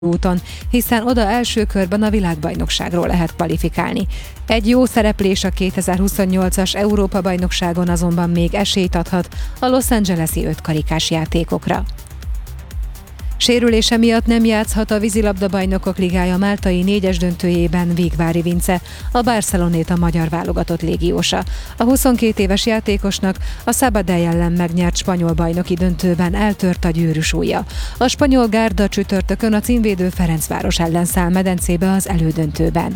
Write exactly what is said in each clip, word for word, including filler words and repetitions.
úton, hiszen oda első körben a világbajnokságról lehet kvalifikálni. Egy jó szereplés a kétezer-huszonnyolcas Európa-bajnokságon azonban még esélyt adhat a Los Angeles-i ötkarikás játékokra. Sérülése miatt nem játszhat a vízilabda-bajnokok ligája máltai négyes döntőjében Végvári Vince, a Barcelonét a magyar válogatott légiósa. A huszonkét éves játékosnak a Sabadell ellen megnyert spanyol bajnoki döntőben eltört a gyűrűs ujja. A spanyol gárda csütörtökön a címvédő Ferencváros ellen száll medencébe az elődöntőben.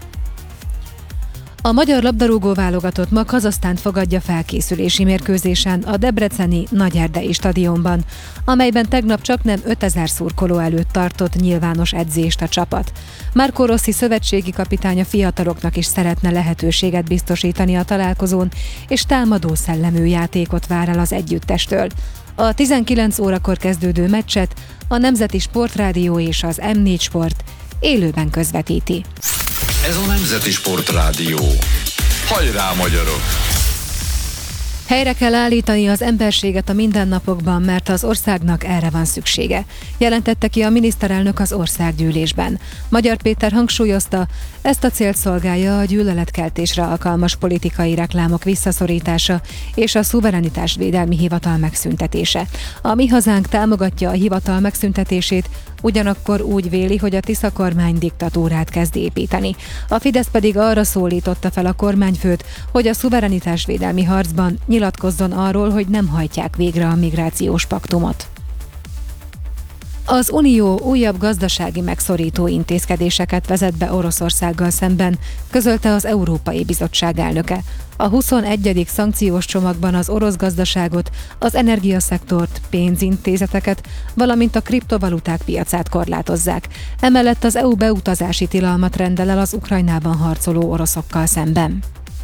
A magyar labdarúgó válogatott ma Kazahsztánt fogadja felkészülési mérkőzésen a debreceni Nagyerdei stadionban, amelyben tegnap csaknem ötezer szurkoló előtt tartott nyilvános edzést a csapat. Marco Rossi szövetségi kapitány a fiataloknak is szeretne lehetőséget biztosítani a találkozón, és támadó szellemű játékot vár el az együttestől. A tizenkilenc órakor kezdődő meccset a Nemzeti Sportrádió és az em négy Sport élőben közvetíti. Ez a Nemzeti Sportrádió. Hajrá, magyarok! Helyre kell állítani az emberséget a mindennapokban, mert az országnak erre van szüksége, jelentette ki a miniszterelnök az országgyűlésben. Magyar Péter hangsúlyozta, ezt a célt szolgálja a gyűlöletkeltésre alkalmas politikai reklámok visszaszorítása és a szuverenitásvédelmi hivatal megszüntetése. A Mi Hazánk támogatja a hivatal megszüntetését, ugyanakkor úgy véli, hogy a Tisza kormány diktatúrát kezd építeni. A Fidesz pedig arra szólította fel a kormányfőt, hogy a szuverenitásvédelmi harcban nyilatkozzon arról, hogy nem hajtják végre a migrációs paktumot. Az Unió újabb gazdasági megszorító intézkedéseket vezet be Oroszországgal szemben, közölte az Európai Bizottság elnöke. A huszonegyedik szankciós csomagban az orosz gazdaságot, az energiaszektort, pénzintézeteket, valamint a kriptovaluták piacát korlátozzák. Emellett az é u beutazási tilalmat rendel el az Ukrajnában harcoló oroszokkal szemben.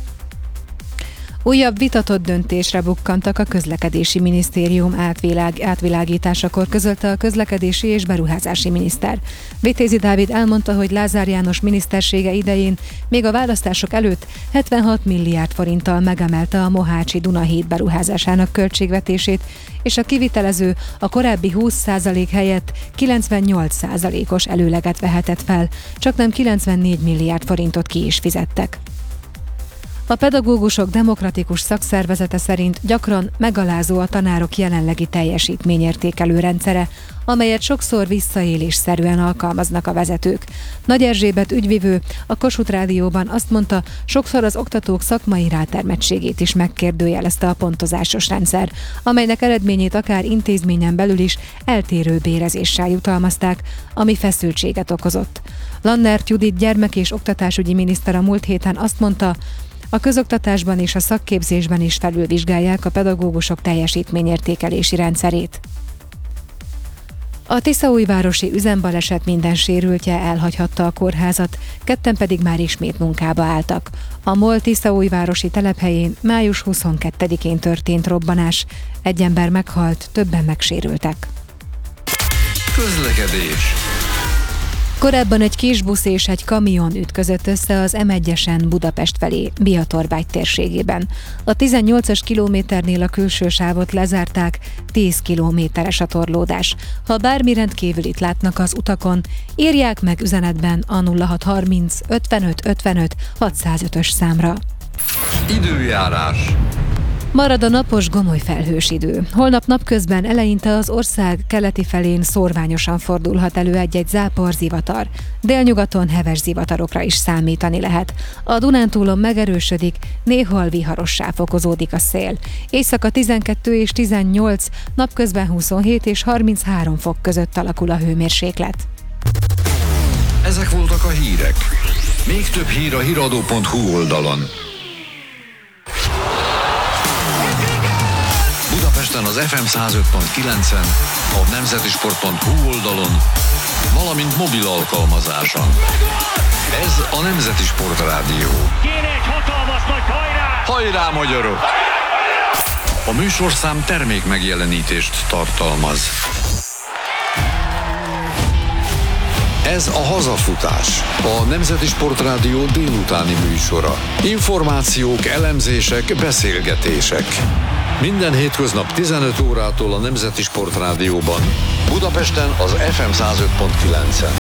Újabb vitatott döntésre bukkantak a közlekedési minisztérium átvilág, átvilágításakor, közölte a közlekedési és beruházási miniszter. Vitézi Dávid elmondta, hogy Lázár János minisztersége idején még a választások előtt hetvenhat milliárd forinttal megemelte a Mohácsi Dunahíd beruházásának költségvetését, és a kivitelező a korábbi húsz százalék helyett kilencvennyolc százalékos előleget vehetett fel, csaknem kilencvennégy milliárd forintot ki is fizettek. A pedagógusok demokratikus szakszervezete szerint gyakran megalázó a tanárok jelenlegi teljesítményértékelő rendszere, amelyet sokszor visszaélésszerűen alkalmaznak a vezetők. Nagy Erzsébet ügyvivő a Kossuth Rádióban azt mondta, sokszor az oktatók szakmai rátermettségét is megkérdőjelezte a pontozásos rendszer, amelynek eredményét akár intézményen belül is eltérő bérezéssel jutalmazták, ami feszültséget okozott. Lannert Judit gyermek- és oktatásügyi miniszter a múlt héten azt mondta, a közoktatásban és a szakképzésben is felülvizsgálják a pedagógusok teljesítményértékelési rendszerét. A tiszaújvárosi üzembaleset minden sérültje elhagyhatta a kórházat, ketten pedig már ismét munkába álltak. A MOL tiszaújvárosi telephelyén május huszonkettedikén történt robbanás, egy ember meghalt, többen megsérültek. Közlekedés. Korábban egy kisbusz és egy kamion ütközött össze az em egyesen Budapest felé, Biatorbágy térségében. A tizennyolcas kilométernél a külső sávot lezárták, tíz kilométeres a torlódás. Ha bármi rendkívülit látnak az utakon, írják meg üzenetben a nulla hat harminc ötvenöt ötvenöt hatszázötös számra. Időjárás. Marad a napos, gomoly felhős idő. Holnap napközben eleinte az ország keleti felén szórványosan fordulhat elő egy-egy zápor, zivatar. Délnyugaton heves zivatarokra is számítani lehet. A Dunántúlon megerősödik, néhol viharossá fokozódik a szél. Éjszaka tizenkettő és tizennyolc, napközben huszonhét és harminchárom fok között alakul a hőmérséklet. Ezek voltak a hírek. Még több hír a híradó pont hu oldalon. Budapesten az ef em száz öt pont kilencen, a nemzetisport pont hu oldalon, valamint mobil alkalmazáson. Ez a Nemzeti Sportrádió. Kéne egy hatalmas nagy hajrá! Hajrá, magyarok! A műsorszám termék megjelenítést tartalmaz. Ez a Hazafutás, a Nemzeti Sportrádió délutáni műsora. Információk, elemzések, beszélgetések. Minden hétköznap tizenöt órától a Nemzeti Sportrádióban. Budapesten az ef em száz öt pont kilencen.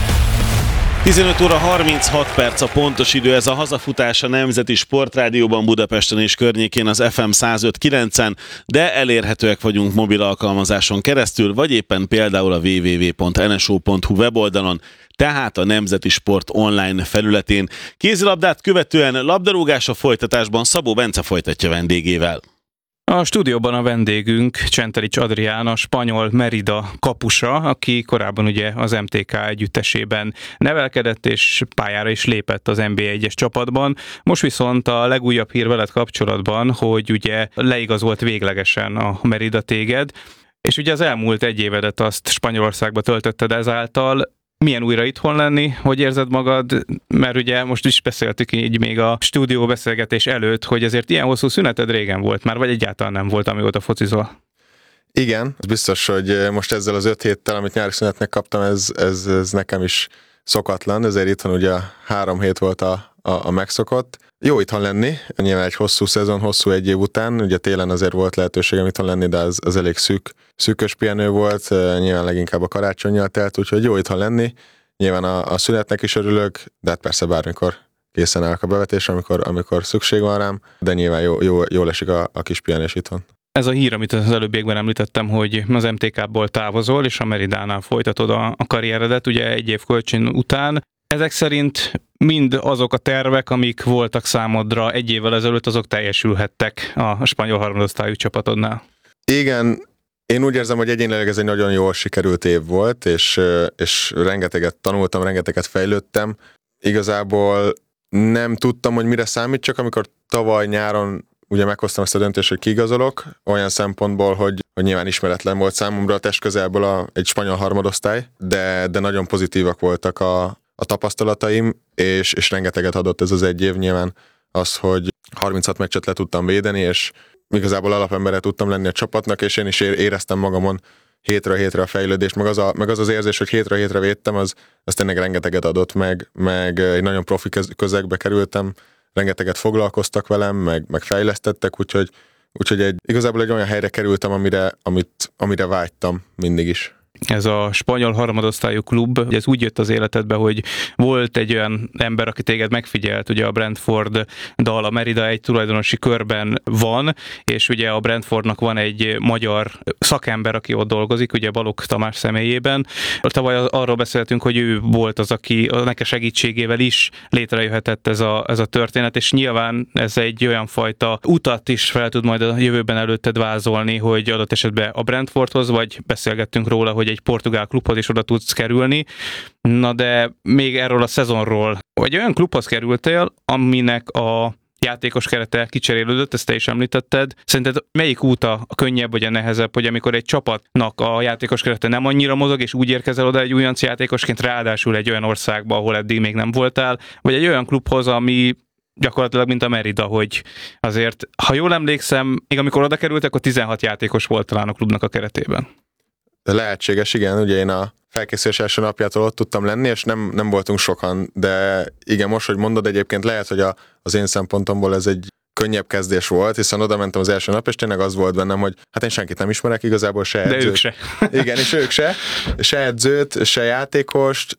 tizenöt óra harminchat perc a pontos idő, ez a hazafutás a Nemzeti Sportrádióban Budapesten és környékén az ef em száz öt pont kilencen, de elérhetőek vagyunk mobil alkalmazáson keresztül, vagy éppen például a double-u double-u double-u pont en es o pont hu weboldalon, tehát a Nemzeti Sport online felületén. Kézilabdát követően labdarúgás a folytatásban Szabó Bence folytatja vendégével. A stúdióban a vendégünk Csentelics Adrián, a spanyol Merida kapusa, aki korábban ugye az em té ká együttesében nevelkedett és pályára is lépett az en bé egyes csapatban. Most viszont a legújabb hír veled kapcsolatban, hogy ugye leigazolt véglegesen a Merida téged, és ugye az elmúlt egy évedet azt Spanyolországba töltötted ezáltal. Milyen újra itthon lenni? Hogy érzed magad? Mert ugye most is beszéltük így még a stúdió beszélgetés előtt, hogy ezért ilyen hosszú szüneted régen volt már, vagy egyáltalán nem volt, amióta focizol. Igen, ez biztos, hogy most ezzel az öt héttel, amit nyári szünetnek kaptam, ez, ez, ez nekem is szokatlan, ezért itthon ugye három hét volt a, a, a megszokott. Jó itthon lenni, nyilván egy hosszú szezon, hosszú egy év után, ugye télen azért volt lehetőségem itthon lenni, de az, az elég szűk, szűkös pihenő volt, nyilván leginkább a karácsonnyal telt, úgyhogy jó itthon lenni, nyilván a, a szünetnek is örülök, de hát persze bármikor készen állok a bevetésre, amikor, amikor szükség van rám, de nyilván jó, jó, jól esik a, a kis pihenés itthon. Ez a hír, amit az előbbiekben említettem, hogy az em té ká-ból távozol, és a Meridánál folytatod a, a karrieredet, ugye egy év kölcsön után. Ezek szerint mind azok a tervek, amik voltak számodra egy évvel ezelőtt, azok teljesülhettek a spanyol harmadosztályú csapatodnál. Igen, én úgy érzem, hogy egyénileg ez egy nagyon jól sikerült év volt, és, és rengeteget tanultam, rengeteget fejlődtem. Igazából nem tudtam, hogy mire számít, csak amikor tavaly nyáron ugye meghoztam ezt a döntést, hogy kiigazolok, olyan szempontból, hogy, hogy nyilván ismeretlen volt számomra a test közelből a, egy spanyol harmadosztály, de, de nagyon pozitívak voltak a, a tapasztalataim, és, és rengeteget adott ez az egy év nyilván az, hogy harminchat meccset le tudtam védeni, és igazából alapembere tudtam lenni a csapatnak, és én is éreztem magamon hétről hétre a fejlődést, meg az, a, meg az az érzés, hogy hétről hétre védtem, az, az tényleg rengeteget adott, meg, meg egy nagyon profi közegbe kerültem, rengeteget foglalkoztak velem, meg, meg fejlesztettek, úgyhogy, úgyhogy egy, igazából egy olyan helyre kerültem, amire, amit, amire vágytam mindig is. Ez a spanyol harmadosztályú klub, ez úgy jött az életedbe, hogy volt egy olyan ember, aki téged megfigyelt, ugye a Brentford-dal a Merida egy tulajdonosi körben van, és ugye a Brentfordnak van egy magyar szakember, aki ott dolgozik, ugye Balogh Tamás személyében. Tavaly arról beszéltünk, hogy ő volt az, aki a neke segítségével is létrejöhetett ez a, ez a történet, és nyilván ez egy olyan fajta utat is fel tud majd a jövőben előtted vázolni, hogy adott esetben a Brentfordhoz, vagy beszélgettünk róla, hogy egy portugál klubhoz is oda tudsz kerülni. Na de még erről a szezonról. Egy olyan klubhoz kerültél, aminek a játékos kerete kicserélődött, ezt te is említetted. Szerinted melyik út a könnyebb vagy a nehezebb, hogy amikor egy csapatnak a játékos kerete nem annyira mozog, és úgy érkezel oda egy újonc játékosként, ráadásul egy olyan országba, ahol eddig még nem voltál, vagy egy olyan klubhoz, ami gyakorlatilag mint a Merida, hogy azért, ha jól emlékszem, még amikor oda kerültek, akkor tizenhat játékos volt talán a klubnak a keretében. De lehetséges, igen, ugye én a felkészülés első napjától ott tudtam lenni, és nem, nem voltunk sokan, de igen, most, hogy mondod, egyébként lehet, hogy a, az én szempontomból ez egy könnyebb kezdés volt, hiszen oda mentem az első nap, és tényleg az volt bennem, hogy hát én senkit nem ismerek, igazából se edzőt. De ők se. Igen, és ők se. Se edzőt, se játékost,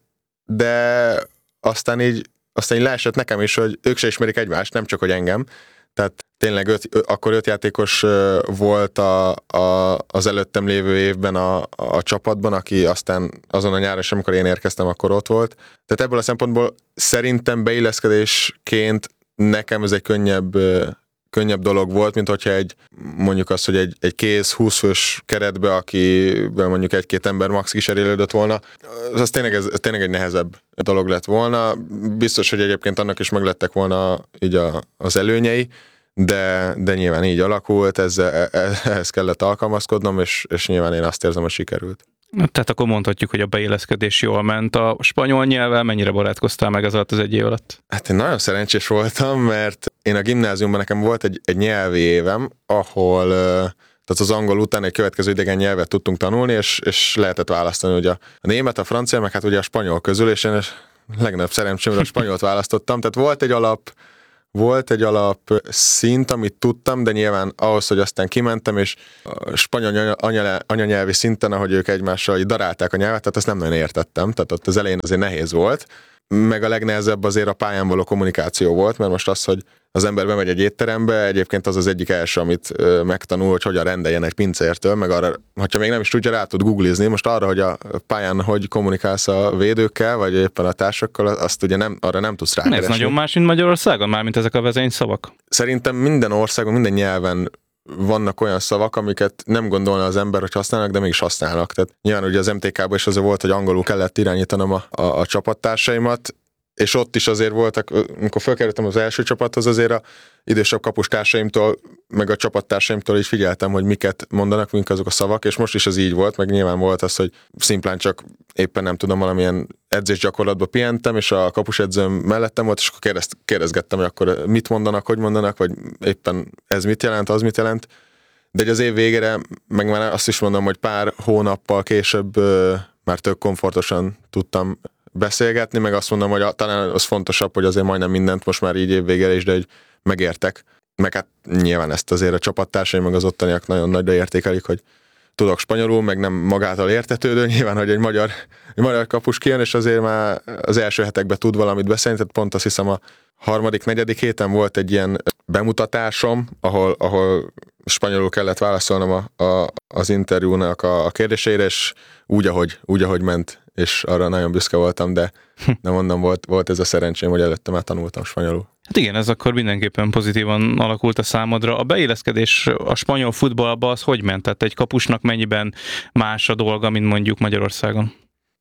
de aztán így, aztán így leesett nekem is, hogy ők se ismerik egymást, nem csak, hogy engem. Tehát tényleg öt, akkor öt játékos volt a, a, az előttem lévő évben a, a csapatban, aki aztán azon a nyáron sem, amikor én érkeztem, akkor ott volt. Tehát ebből a szempontból szerintem beilleszkedésként nekem ez egy könnyebb, könnyebb dolog volt, mint hogyha egy, mondjuk azt, hogy egy, egy kész húsz fős keretbe, akiben mondjuk egy-két ember max kísérélődött volna, az tényleg, ez, ez tényleg egy nehezebb dolog lett volna. Biztos, hogy egyébként annak is meglettek volna így a, az előnyei, de, de nyilván így alakult, ezzel, ehhez kellett alkalmazkodnom, és, és nyilván én azt érzem, hogy sikerült. Tehát akkor mondhatjuk, hogy a beilleszkedés jól ment. A spanyol nyelvvel mennyire barátkoztál meg ez alatt az egy év alatt? Hát én nagyon szerencsés voltam, mert én a gimnáziumban nekem volt egy, egy nyelvi évem, ahol tehát az angol után egy következő idegen nyelvet tudtunk tanulni, és, és lehetett választani ugye a német, a francia, meg hát ugye a spanyol közül, és én a legnagyobb szerencsémre a spanyolt választottam. Tehát volt egy alap, volt egy alap szint, amit tudtam, de nyilván ahhoz, hogy aztán kimentem, és a spanyol anyanyelvi szinten, ahogy ők egymással így darálták a nyelvet, tehát azt nem nagyon értettem, tehát ott az elején azért nehéz volt, meg a legnehezebb azért a pályán való kommunikáció volt, mert most az, hogy az ember bemegy egy étterembe, egyébként az az egyik első, amit megtanul, hogy hogyan rendeljen egy pincértől, meg arra, hogyha még nem is tudja, rá tud googlizni, most arra, hogy a pályán hogy kommunikálsz a védőkkel, vagy éppen a társakkal, azt ugye nem, arra nem tudsz rákeresni. Ez nagyon más, mint Magyarországon, már mint ezek a vezényszavak? Szerintem minden országon, minden nyelven vannak olyan szavak, amiket nem gondolna az ember, hogy használnak, de mégis használnak. Tehát nyilván ugye az em té ká-ban is azért volt, hogy angolul kellett irányítanom a, a, a csapattársaimat, és ott is azért voltak, amikor felkerültem az első csapathoz, azért a idősebb kapustársaimtól, meg a csapattársaimtól így figyeltem, hogy miket mondanak, mink azok a szavak, és most is ez így volt, meg nyilván volt az, hogy szimplán csak éppen nem tudom, valamilyen edzésgyakorlatba pihentem, és a kapusedzőm mellettem volt, és akkor kérdez, kérdezgettem, hogy akkor mit mondanak, hogy mondanak, vagy éppen ez mit jelent, az mit jelent. De az év végére, meg már azt is mondom, hogy pár hónappal később már tök komfortosan tudtam beszélgetni, meg azt mondom, hogy talán az fontosabb, hogy azért majdnem mindent most már így év végére is, de hogy megértek. Meg hát nyilván ezt azért a csapattársaim, meg az ottaniak nagyon nagyra értékelik, hogy tudok spanyolul, meg nem magától értetődő, nyilván, hogy egy magyar, egy magyar kapus kijön, és azért már az első hetekben tud valamit beszélni, tehát pont azt hiszem a harmadik, negyedik héten volt egy ilyen bemutatásom, ahol, ahol spanyolul kellett válaszolnom a, a, az interjúnak a, a kérdéseire, és úgy ahogy, úgy, ahogy ment, és arra nagyon büszke voltam, de nem mondom, volt, volt ez a szerencsém, hogy előtte már tanultam spanyolul. Hát igen, ez akkor mindenképpen pozitívan alakult a számodra. A beilleszkedés a spanyol futballba az hogy ment? Tehát egy kapusnak mennyiben más a dolga, mint mondjuk Magyarországon?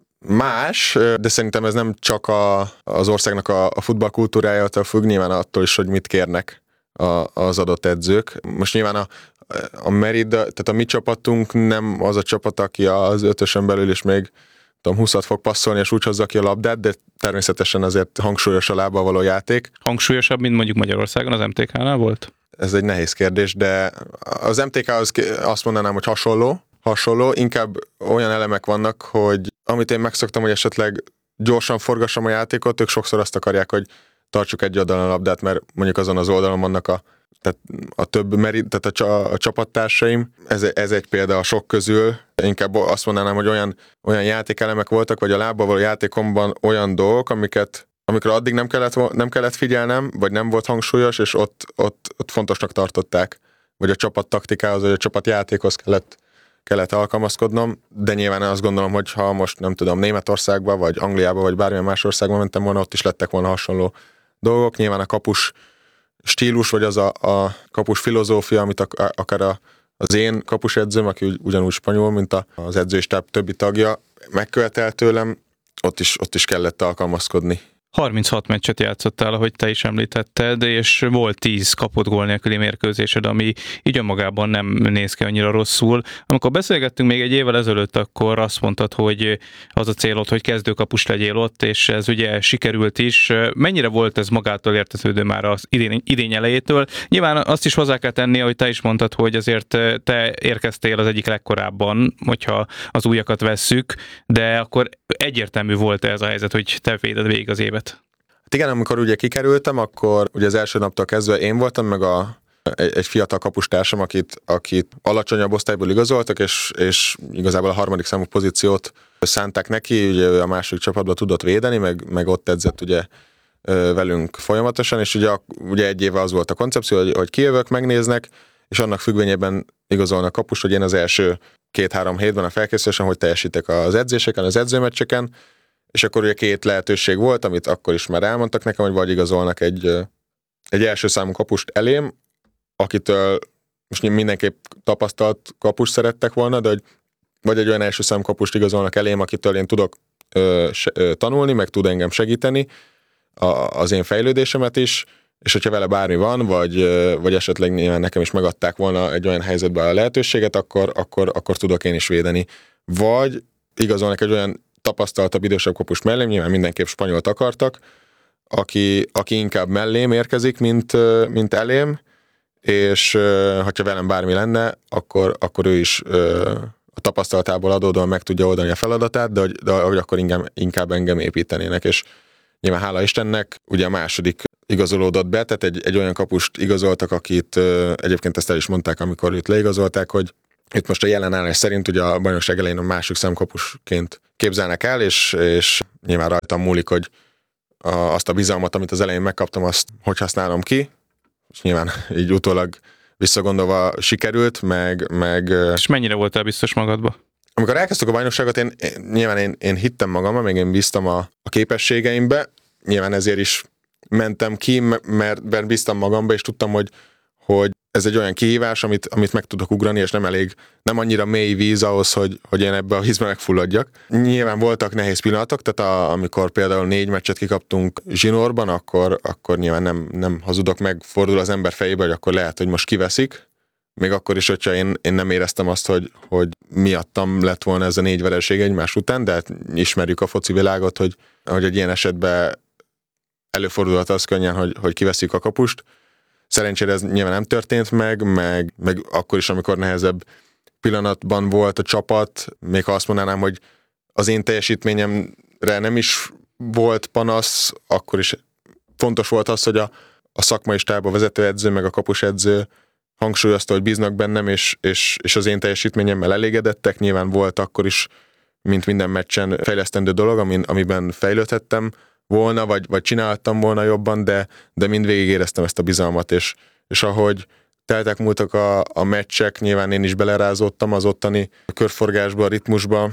Más, de szerintem ez nem csak a, az országnak a, a futballkultúrájától függ, nyilván attól is, hogy mit kérnek a, az adott edzők. Most nyilván a, a Merida, tehát a mi csapatunk nem az a csapat, aki az ötösen belül is még tudom, húszat fog passzolni, és úgy hozza ki a labdát, de természetesen azért hangsúlyos a lábbal való játék. Hangsúlyosabb, mint mondjuk Magyarországon az em té ká-nál volt? Ez egy nehéz kérdés, de az em té ká-hoz azt mondanám, hogy hasonló, hasonló, inkább olyan elemek vannak, hogy amit én megszoktam, hogy esetleg gyorsan forgassam a játékot, ők sokszor azt akarják, hogy tartsuk egy oldalon a labdát, mert mondjuk azon az oldalon vannak a, tehát a több merit, tehát a, a csapattársaim. Ez, ez egy példa a sok közül. Inkább azt mondanám, hogy olyan, olyan játékelemek voltak, vagy a lábbal való játékomban olyan dolgok, amiket amikor addig nem kellett, nem kellett figyelnem, vagy nem volt hangsúlyos, és ott, ott, ott fontosnak tartották, vagy a csapat taktikához, vagy a csapat játékhoz kellett, kellett alkalmazkodnom, de nyilván azt gondolom, hogy ha most nem tudom, Németországba, vagy Angliába, vagy bármilyen más országba mentem volna, ott is lettek volna hasonló dolgok. Nyilván a kapus stílus, vagy az a, a kapus filozófia, amit a, akár a, az én kapusedzőm, aki ugyanúgy spanyol, mint a, az edzőstáb többi tagja, megkövetelt tőlem, ott is, ott is kellett alkalmazkodni. harminchat meccset játszottál, ahogy te is említetted, és volt tíz kapott gól nélküli mérkőzésed, ami így önmagában nem néz ki annyira rosszul. Amikor beszélgettünk még egy évvel ezelőtt, akkor azt mondtad, hogy az a célod, hogy kezdőkapus legyél ott, és ez ugye sikerült is. Mennyire volt ez magától értetődő már az idény, idény elejétől? Nyilván azt is hozzá kell tenni, hogy te is mondtad, hogy azért te érkeztél az egyik legkorábban, hogyha az újakat vesszük, de akkor egyértelmű volt ez a helyzet, hogy te véded végig az évet. Hát igen, amikor ugye kikerültem, akkor ugye az első naptól kezdve én voltam, meg a, egy, egy fiatal kapustársam, akit, akit alacsonyabb osztályból igazoltak, és, és igazából a harmadik számú pozíciót szánták neki, ugye ő a második csapatban tudott védeni, meg, meg ott edzett ugye velünk folyamatosan, és ugye, ugye egy éve az volt a koncepció, hogy, hogy kijövök, megnéznek, és annak függvényében igazolnak kapust, hogy én az első két-három hétben a felkészülésen, hogy teljesítek az edzéseken, az edzőmeccseken, és akkor ugye két lehetőség volt, amit akkor is már elmondtak nekem, hogy vagy igazolnak egy, egy első számú kapust elém, akitől most mindenképp tapasztalt kapust szerettek volna, de hogy vagy egy olyan első számú kapust igazolnak elém, akitől én tudok ö, se, ö, tanulni, meg tud engem segíteni a, az én fejlődésemet is, és hogyha vele bármi van, vagy, vagy esetleg nyilván nekem is megadták volna egy olyan helyzetben a lehetőséget, akkor, akkor, akkor tudok én is védeni. Vagy igazolnak egy olyan tapasztaltabb idősebb kapus mellém, nyilván mindenképp spanyolt akartak, aki, aki inkább mellém érkezik, mint, mint elém, és ha velem bármi lenne, akkor, akkor ő is a tapasztalatából adódóan meg tudja oldani a feladatát, de hogy, de hogy akkor inkább, inkább engem építenének, és nyilván hála Istennek, ugye a második igazolódott be, tehát egy, egy olyan kapust igazoltak, akit ö, egyébként ezt el is mondták, amikor őt leigazolták, hogy itt most a jelen állás szerint ugye a bajnokság elején a másik szemkapusként képzelnek el, és, és nyilván rajtam múlik, hogy a, azt a bizalmat, amit az elején megkaptam, azt hogy használom ki, és nyilván így utólag visszagondolva sikerült, meg... meg és mennyire voltál biztos magadba? Amikor elkezdtük a bajnokságot, én, én nyilván én, én hittem magamban, még én bíztam a, a képességeimbe, nyilván ezért is mentem ki, mert, mert bíztam magamba, és tudtam, hogy, hogy ez egy olyan kihívás, amit, amit meg tudok ugrani, és nem elég, nem annyira mély víz ahhoz, hogy, hogy én ebbe a vízbe megfulladjak. Nyilván voltak nehéz pillanatok, tehát a, amikor például négy meccset kikaptunk zsinórban, akkor, akkor nyilván nem, nem hazudok meg, fordul az ember fejébe, hogy akkor lehet, hogy most kiveszik. Még akkor is, hogyha én, én nem éreztem azt, hogy, hogy miattam lett volna ez a négy vereség egymás után, de hát ismerjük a foci világot, hogy, hogy egy ilyen esetben előfordulhat az könnyen, hogy, hogy kiveszik a kapust. Szerencsére ez nyilván nem történt meg, meg, meg akkor is, amikor nehezebb pillanatban volt a csapat, még ha azt mondanám, hogy az én teljesítményemre nem is volt panasz, akkor is fontos volt az, hogy a, a szakmai stáb, a vezetőedző, meg a kapusedző hangsúlyozta, hogy bíznak bennem, és, és, és az én teljesítményemmel elégedettek. Nyilván volt akkor is, mint minden meccsen fejlesztendő dolog, amin, amiben fejlődhettem volna, vagy, vagy csináltam volna jobban, de, de mindvégig éreztem ezt a bizalmat, és, és ahogy teltek múltak a, a meccsek, nyilván én is belerázódtam az ottani körforgásba, a ritmusba,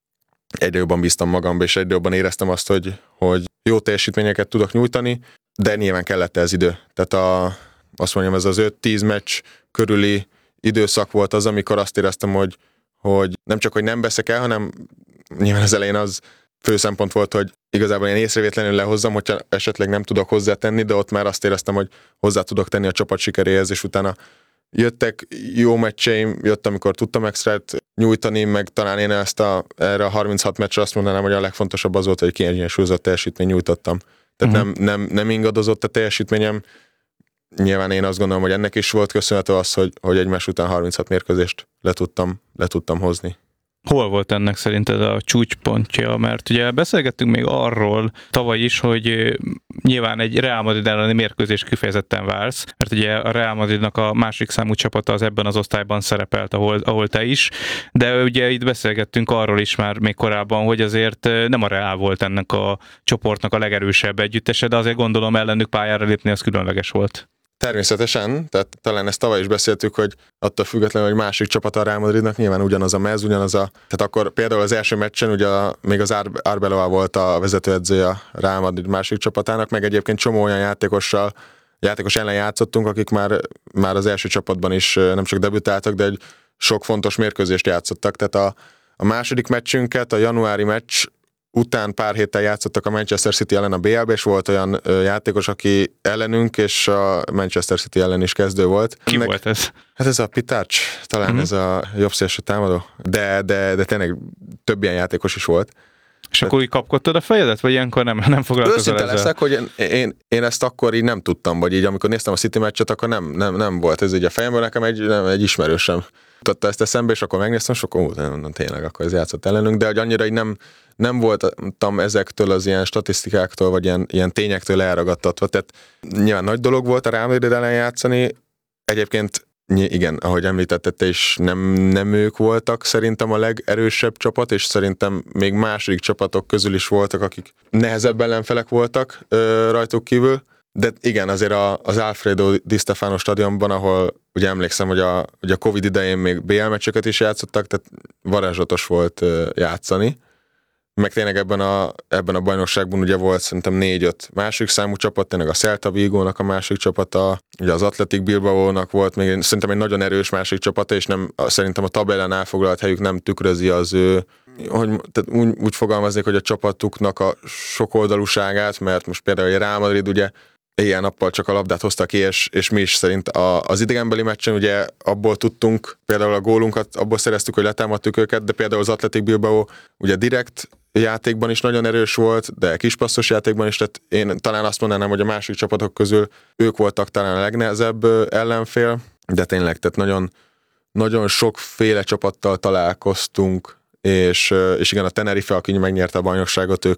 egyre jobban bíztam magamba, és egyre jobban éreztem azt, hogy, hogy jó teljesítményeket tudok nyújtani, de nyilván kellett ez idő. Tehát a, azt mondjam, ez az öt-tíz meccs körüli időszak volt az, amikor azt éreztem, hogy, hogy nem csak, hogy nem veszek el, hanem nyilván az elején az fő szempont volt, hogy igazából én észrevétlenül lehozzam, hogyha esetleg nem tudok hozzátenni, de ott már azt éreztem, hogy hozzá tudok tenni a csapat sikeréhez, és utána jöttek jó meccseim, jött, amikor tudtam extrát nyújtani, meg talán én ezt a, erre a harminchat meccsre azt mondanám, hogy a legfontosabb az volt, hogy kiegyensúlyozott teljesítmény nyújtottam. Tehát uh-huh. nem, nem, nem ingadozott a teljesítményem. Nyilván én azt gondolom, hogy ennek is volt köszönhető az, hogy, hogy egymás után harminchat mérkőzést le tudtam, le tudtam hozni. Hol volt ennek szerinted a csúcspontja? Mert ugye beszélgettünk még arról tavaly is, hogy nyilván egy Real Madrid elleni mérkőzés kifejezetten vársz, mert ugye a Real Madridnak a másik számú csapata az ebben az osztályban szerepelt, ahol, ahol te is, de ugye itt beszélgettünk arról is már még korábban, hogy azért nem a Real volt ennek a csoportnak a legerősebb együttese, de azért gondolom ellenük pályára lépni az különleges volt. Természetesen, tehát talán ezt tavaly is beszéltük, hogy attól függetlenül, hogy másik csapat a Real Madridnak, nyilván ugyanaz a mez, ugyanaz a... Tehát akkor például az első meccsen ugye a, még az Arbeloa volt a vezetőedzője a Real Madrid másik csapatának, meg egyébként csomó olyan játékossal, játékos ellen játszottunk, akik már, már az első csapatban is nem csak debütáltak, de egy sok fontos mérkőzést játszottak. Tehát a, a második meccsünket, a januári meccs után pár héttel játszottak a Manchester City ellen a bé el bé, és volt olyan játékos, aki ellenünk, és a Manchester City ellen is kezdő volt. Ki Ennek, volt ez? Hát ez a Pitács, talán uh-huh. ez a jobb szélső támadó, de, de, de tényleg több ilyen játékos is volt. És akkor úgy kapkodtad a fejedet, vagy ilyenkor nem, nem foglalkozol ezzel? Őszinte leszek, hogy én, én, én ezt akkor így nem tudtam, vagy így amikor néztem a City meccset, akkor nem, nem, nem volt ez így a fejemben, nekem egy, nem, egy ismerősem tudta ezt eszembe, és akkor megnéztem, és akkor ó, nem, nem, tényleg akkor ez játszott ellenünk, de hogy annyira így nem, nem voltam ezektől az ilyen statisztikáktól, vagy ilyen, ilyen tényektől elragadtatva. Tehát nyilván nagy dolog volt a Real Madrid ellen játszani, egyébként igen, ahogy említetted te is, nem, nem ők voltak szerintem a legerősebb csapat, és szerintem még második csapatok közül is voltak, akik nehezebb ellenfelek voltak ö, rajtuk kívül, de igen, azért a, az Alfredo Di Stefano stadionban, ahol ugye emlékszem, hogy a, hogy a Covid idején még bé el meccseket is játszottak, tehát varázslatos volt ö, játszani. Meg tényleg ebben a, ebben a bajnokságban ugye volt szerintem négy-öt másik számú csapat, tényleg a Celta Vigónak a másik csapata, ugye az Athletic Bilbaónak volt még szerintem egy nagyon erős másik csapata, és nem, szerintem a tabellán elfoglalt helyük nem tükrözi az ő, hogy, tehát úgy, úgy fogalmaznék, hogy a csapatuknak a sokoldalúságát, mert most például a Real Madrid ugye éjjel-nappal csak a labdát hoztak ki, és, és mi is szerint a, az idegenbeli meccsen ugye abból tudtunk, például a gólunkat abból szereztük, hogy letámadtuk őket, de például az Athletic Bilbao ugye direkt játékban is nagyon erős volt, de kispasszos játékban is, tehát én talán azt mondanám, hogy a másik csapatok közül ők voltak talán a legnehezebb ellenfél, de tényleg, tehát nagyon, nagyon sokféle csapattal találkoztunk, és, és igen, a Tenerife, aki megnyerte a bajnokságot, ők,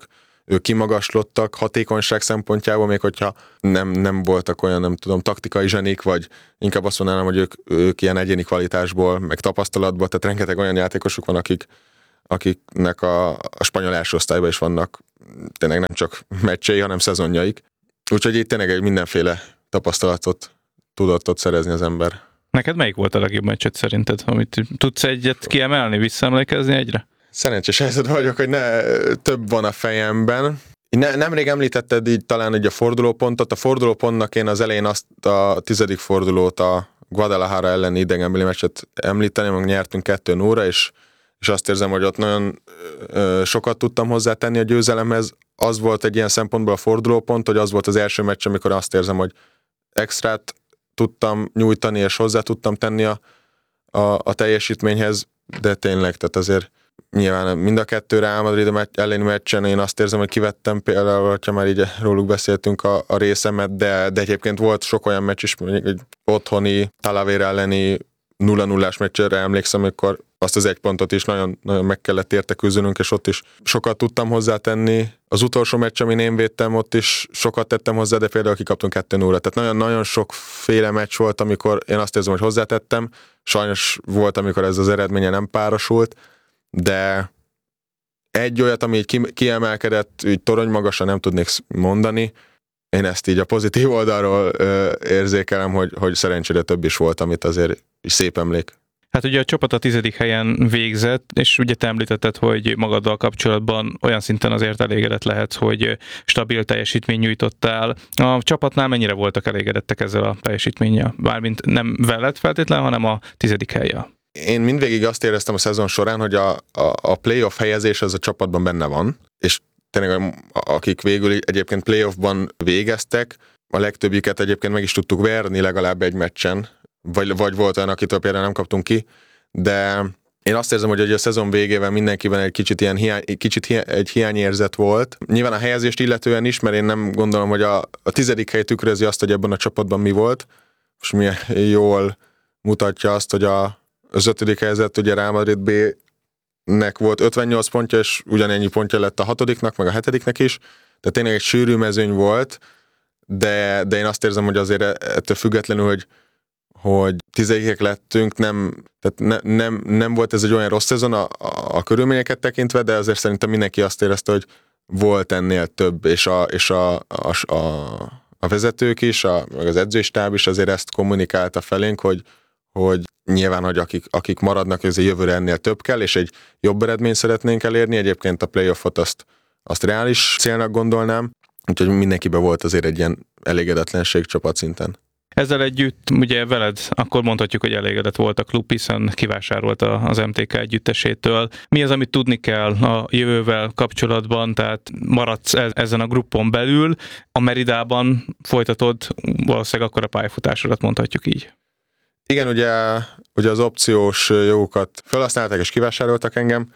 ők kimagaslottak hatékonyság szempontjából, még hogyha nem, nem voltak olyan, nem tudom, taktikai zsenik, vagy inkább azt mondanám, hogy ők, ők ilyen egyéni kvalitásból, meg tapasztalatból, tehát rengeteg olyan játékosok van, akik, akiknek a, a spanyol első osztályban is vannak tényleg nem csak meccsei, hanem szezonjaik. Úgyhogy itt tényleg egy mindenféle tapasztalatot tudott ott szerezni az ember. Neked melyik volt a legjobb meccset szerinted, amit tudsz egyet kiemelni, visszaemlékezni egyre? Szerencsés helyzetben vagyok, hogy ne, több van a fejemben. Ne, nemrég említetted így talán így a fordulópontot. A fordulópontnak én az elején azt a tizedik fordulót, a Guadalajara elleni idegenbeli meccset említeném, meg nyertünk kettő nulla, és, és azt érzem, hogy ott nagyon ö, sokat tudtam hozzátenni a győzelemhez. Az volt egy ilyen szempontból a fordulópont, hogy az volt az első meccs, amikor azt érzem, hogy extrát tudtam nyújtani, és hozzá tudtam tenni a, a, a teljesítményhez, de tényleg, tehát azért nyilván mind a kettő Real Madrid elleni meccsen én azt érzem, hogy kivettem például, hogyha már így róluk beszéltünk a, a részemet, de, de egyébként volt sok olyan meccs is, mondjuk egy otthoni Talavera elleni nulla nullás meccsre emlékszem, amikor azt az egy pontot is nagyon, nagyon meg kellett érte küzdenünk, és ott is sokat tudtam hozzátenni. Az utolsó meccs, amin én védtem, ott is sokat tettem hozzá, de például kikaptunk kettő nulla. Tehát nagyon-nagyon sokféle meccs volt, amikor én azt érzem, hogy hozzátettem. Sajnos volt, amikor ez az eredménye nem párosult, de egy olyat, ami így kiemelkedett, így torony magasan nem tudnék mondani. Én ezt így a pozitív oldalról ö, érzékelem, hogy, hogy szerencsére több is volt, amit azért szép emlék. Hát ugye a csapat a tizedik helyen végzett, és ugye te említetted, hogy magaddal kapcsolatban olyan szinten azért elégedett lehetsz, hogy stabil teljesítmény nyújtottál. A csapatnál mennyire voltak elégedettek ezzel a teljesítménnyel? Bármint nem veled feltétlen, hanem a tizedik helyen. Én mindvégig azt éreztem a szezon során, hogy a, a, a playoff helyezés az a csapatban benne van, és tényleg akik végül egyébként playoffban végeztek, a legtöbbjüket egyébként meg is tudtuk verni legalább egy meccsen, vagy, vagy volt olyan, akitől például nem kaptunk ki, de én azt érzem, hogy a szezon végével mindenkiben egy kicsit, ilyen hiány, kicsit hiány, egy hiányérzet volt. Nyilván a helyezést illetően is, mert én nem gondolom, hogy a, a tizedik hely tükrözi azt, hogy ebben a csapatban mi volt, és milyen jól mutatja azt, hogy a, az ötödik helyzet, ugye Real Madrid B-nek volt ötvennyolc pontja, és ugyanennyi pontja lett a hatodiknak, meg a hetediknek is, tehát tényleg egy sűrű mezőny volt, de, de én azt érzem, hogy azért ettől függetlenül, hogy hogy tizedikek lettünk, nem, tehát ne, nem, nem volt ez egy olyan rossz szezon a, a, a körülményeket tekintve, de azért szerintem mindenki azt érezte, hogy volt ennél több, és a, és a, a, a, a vezetők is, a, meg az edzőstáb is azért ezt kommunikálta felénk, hogy, hogy nyilván, hogy akik, akik maradnak, ez jövőre ennél több kell, és egy jobb eredményt szeretnénk elérni, egyébként a playoffot azt, azt reális célnak gondolnám, úgyhogy mindenkiben volt azért egy ilyen elégedetlenség csapatszinten. Ezzel együtt ugye veled akkor mondhatjuk, hogy elégedett volt a klub, hiszen kivásárolta az em té ká együttesétől. Mi az, amit tudni kell a jövővel kapcsolatban, tehát maradsz ezen a gruppon belül, a Meridában folytatod valószínűleg akkor a pályafutásodat, mondhatjuk így. Igen, ugye, ugye az opciós jogokat felhasználták és kivásároltak engem.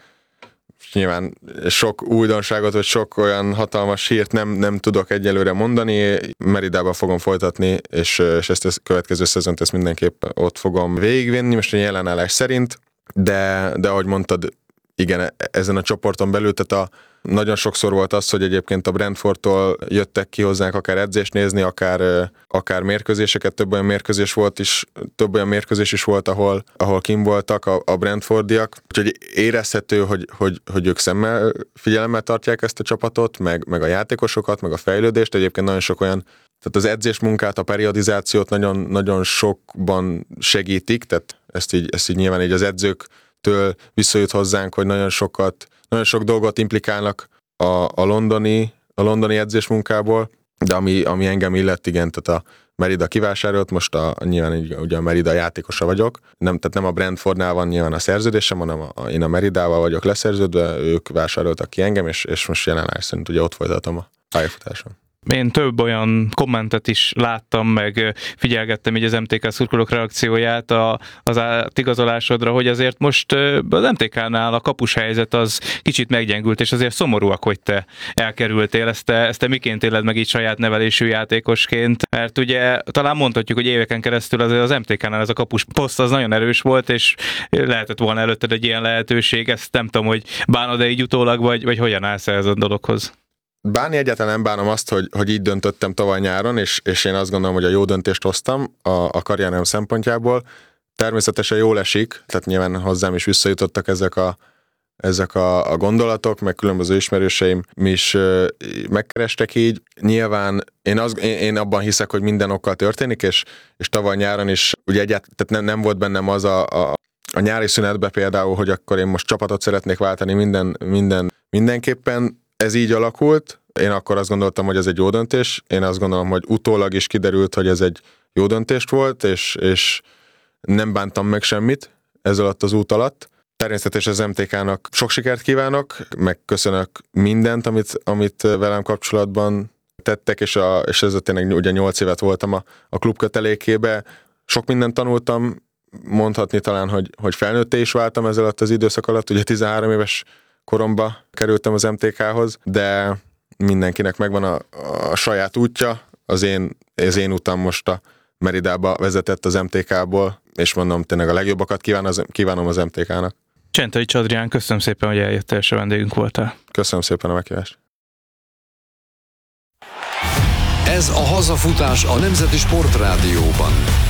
Nyilván sok újdonságot, vagy sok olyan hatalmas hírt nem, nem tudok egyelőre mondani. Meridában fogom folytatni, és, és ezt a következő szezont ezt mindenképp ott fogom végigvinni, most a jelenállás szerint, de, de ahogy mondtad, igen, ezen a csoporton belül, tehát a, nagyon sokszor volt az, hogy egyébként a Brentfordtól jöttek ki hozzánk akár edzést nézni, akár, akár mérkőzéseket, több olyan mérkőzés volt is, több olyan mérkőzés is volt, ahol, ahol kim voltak a, a Brentfordiak. Úgyhogy érezhető, hogy, hogy, hogy ők szemmel, figyelemmel tartják ezt a csapatot, meg, meg a játékosokat, meg a fejlődést. Egyébként nagyon sok olyan, tehát az edzésmunkát, a periodizációt nagyon, nagyon sokban segítik, tehát ezt így, ezt így nyilván így az edzőktől visszajut hozzánk, hogy nagyon sokat Nagyon sok dolgot implikálnak a, a londoni, a londoni edzésmunkából, de ami, ami engem illet, igen, tehát a Merida kivásárolt, most a, nyilván így, ugye a Merida játékosa vagyok, nem, tehát nem a Brentfordnál van nyilván a szerződésem, hanem a, én a Meridával vagyok leszerződve, ők vásároltak ki engem, és, és most jelenleg szerint ugye ott folytatom a pályafutásom. Én több olyan kommentet is láttam, meg figyelgettem így az em té ká szurkolók reakcióját a, az átigazolásodra, hogy azért most az em té ká-nál a kapus helyzet az kicsit meggyengült, és azért szomorúak, hogy te elkerültél. Ezt te, ezt te miként éled meg így saját nevelésű játékosként? Mert ugye talán mondhatjuk, hogy éveken keresztül azért az em té ká-nál ez a kapus poszt az nagyon erős volt, és lehetett volna előtted egy ilyen lehetőség. Ezt nem tudom, hogy bánod-e így utólag, vagy, vagy hogyan állsz ez a dologhoz? bánni egyáltalán nem bánom azt, hogy, hogy így döntöttem tavaly nyáron, és, és én azt gondolom, hogy a jó döntést hoztam a, a karrierem szempontjából. Természetesen jól esik, tehát nyilván hozzám is visszajutottak ezek a, ezek a, a gondolatok, meg különböző ismerőseim is uh, megkerestek így. Nyilván én, az, én, én abban hiszek, hogy minden okkal történik, és, és tavaly nyáron is ugye egyáltalán tehát nem, nem volt bennem az a, a, a nyári szünetben például, hogy akkor én most csapatot szeretnék váltani minden, minden, mindenképpen. Ez így alakult. Én akkor azt gondoltam, hogy ez egy jó döntés. Én azt gondolom, hogy utólag is kiderült, hogy ez egy jó döntést volt, és, és nem bántam meg semmit ez alatt az út alatt. Természetesen az em té ká-nak sok sikert kívánok, meg köszönök mindent, amit, amit velem kapcsolatban tettek, és, a, és ez tényleg ugye nyolc évet voltam a, a klub kötelékébe. Sok mindent tanultam, mondhatni talán, hogy, hogy felnőtté is váltam ez alatt az időszak alatt. Ugye tizenhárom éves koromba kerültem az em té ká-hoz, de mindenkinek megvan a, a saját útja. Az én, az én utam most a Meridába vezetett az em té ká-ból, és mondom, tényleg a legjobbakat kíván az, kívánom az em té ká-nak. Csentaics Adrián, köszönöm szépen, hogy eljöttél, és a vendégünk voltál. Köszönöm szépen a meghívást. Ez a hazafutás a Nemzeti Sportrádióban.